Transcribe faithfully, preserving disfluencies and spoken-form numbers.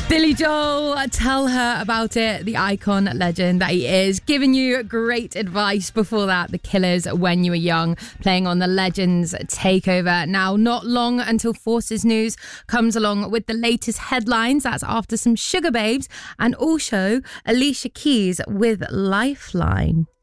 Billy Joel, tell her about it. The icon, legend that he is, giving you great advice. Before that, The Killers, When You Were Young, playing on the Legends Takeover. Now, not long until Forces News comes along with the latest headlines. That's after some Sugar Babes and also Alicia Keys with Lifeline.